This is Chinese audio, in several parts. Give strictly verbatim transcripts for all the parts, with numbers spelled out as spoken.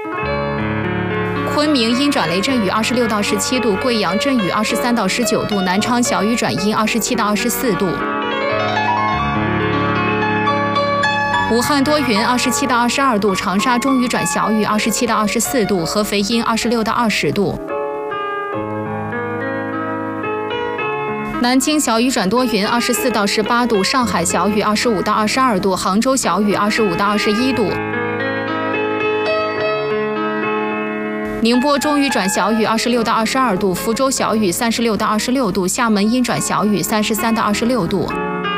昆明阴转雷阵雨二十六到十七度，贵阳阵雨二十三到十九度，南昌小雨转阴二十七到二十四度。武汉多云二十七到二十二度，长沙中雨转小雨二十七到二十四度，合肥阴二十六到二十度。南京小雨转多云二十四到十八度，上海小雨二十五到二十二度，杭州小雨二十五到二十一度。宁波中雨转小雨二十六到二十二度，福州小雨三十六到二十六度，厦门阴转小雨三十三到二十六度。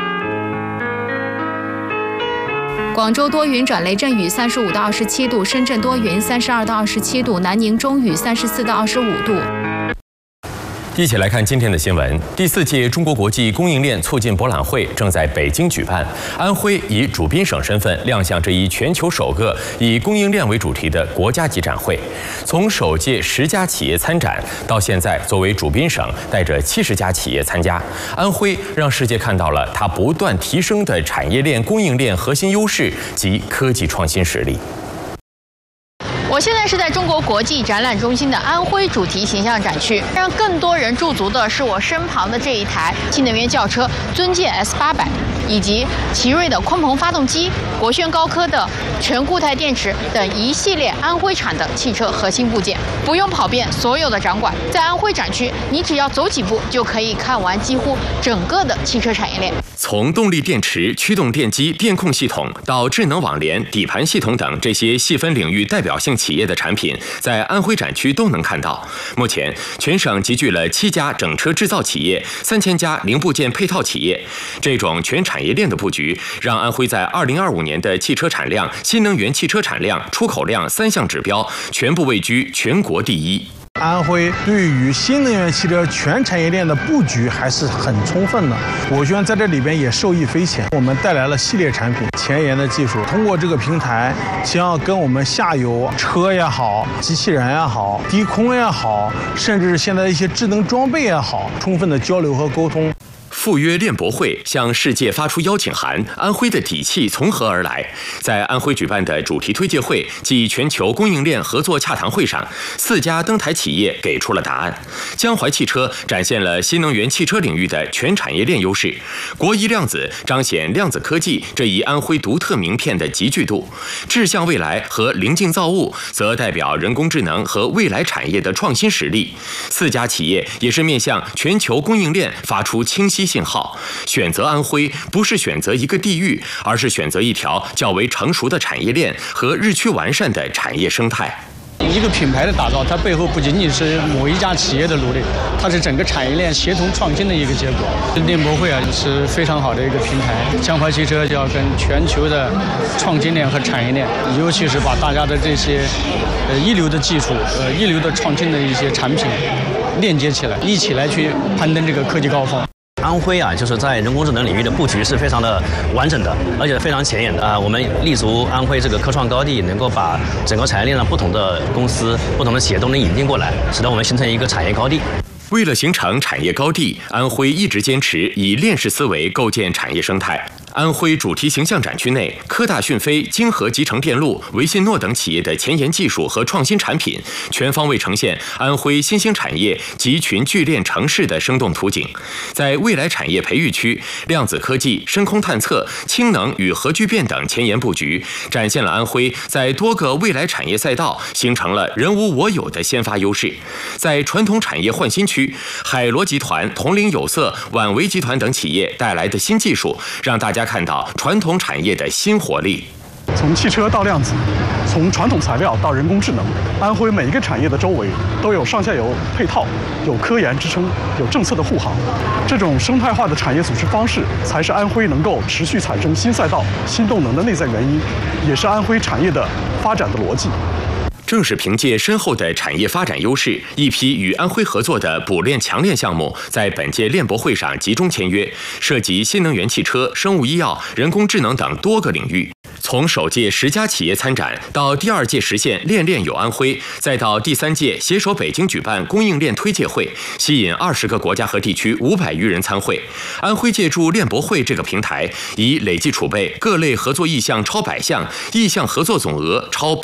广州多云转雷阵雨三十五到二十七度，深圳多云三十二到二十七度，南宁中雨三十四到二十五度。 一起来看今天的新闻。第四届中国国际供应链促进博览会正在北京举办，安徽以主宾省身份亮相这一全球首个以供应链为主题的国家级展会。从首届十家企业参展到现在作为主宾省带着七十家企业参加，安徽让世界看到了它不断提升的产业链、供应链核心优势及科技创新实力。 我现在是在中国国际展览中心的安徽主题形象展区，让更多人驻足的是我身旁的这一台新能源轿车尊界 S 八百，以及奇瑞的鲲鹏发动机、国轩高科的全固态电池等一系列安徽产的汽车核心部件。不用跑遍所有的展馆，在安徽展区，你只要走几步就可以看完几乎整个的汽车产业链。 从动力电池、驱动电机、电控系统到智能网联、底盘系统等这些细分领域代表性企业的产品，在安徽展区都能看到。目前，全省集聚了七家整车制造企业、三千家零部件配套企业。这种全产业链的布局，让安徽在二零二五年的汽车产量、新能源汽车产量、出口量三项指标全部位居全国第一。 安徽对于新能源汽车全产业链的布局还是很充分的，我觉得在这里边也受益匪浅。我们带来了系列产品、前沿的技术，通过这个平台，将要跟我们下游车也好、机器人也好、低空也好，甚至现在一些智能装备也好，充分的交流和沟通。 赴约链博会向世界发出邀请函，安徽的底气从何而来？在安徽举办的主题推介会暨全球供应链合作洽谈会上，四家登台企业给出了答案。江淮汽车展现了新能源汽车领域的全产业链优势，国医量子彰显量子科技这一安徽独特名片的集聚度，智向未来和临近造物则代表人工智能和未来产业的创新实力。四家企业也是面向全球供应链发出清晰信号，选择安徽不是选择一个地域，而是选择一条较为成熟的产业链和日趋完善的产业生态。 一个品牌的打造，它背后不仅仅是某一家企业的努力，它是整个产业链协同创新的一个结果。链博会啊是非常好的一个平台，江淮汽车要跟全球的创新链和产业链，尤其是把大家的这些呃一流的技术、呃一流的创新的一些产品链接起来，一起来去攀登这个科技高峰。 安徽啊，就是在人工智能领域的布局是非常的完整的，而且非常前沿的啊。我们立足安徽这个科创高地，能够把整个产业链上不同的公司、不同的企业都能引进过来，使得我们形成一个产业高地。 为了形成产业高地，安徽一直坚持以链式思维构建产业生态。安徽主题形象展区内，科大讯飞、京河集成电路、维信诺等企业的前沿技术和创新产品，全方位呈现安徽新兴产业集群聚链城市的生动图景。在未来产业培育区，量子科技、深空探测、氢能与核聚变等前沿布局，展现了安徽在多个未来产业赛道形成了人无我有的先发优势。在传统产业换新区，海螺集团、铜陵有色、宛维集团等企业带来的新技术，让大家看到传统产业的新活力。 从汽车到量子，从传统材料到人工智能，安徽每一个产业的周围都有上下游配套，有科研支撑，有政策的护航。这种生态化的产业组织方式，才是安徽能够持续产生新赛道、新动能的内在原因，也是安徽产业的发展的逻辑。 正是凭借深厚的产业发展优势，一批与安徽合作的补链强链项目在本届链博会上集中签约，涉及新能源汽车、生物医药、人工智能等多个领域。从首届十家企业参展，到第二届实现链链有安徽，再到第三届携手北京举办供应链推介会，吸引二十个国家和地区五百余人参会。安徽借助链博会这个平台，以累计储备各类合作意向超百项，意向合作总额超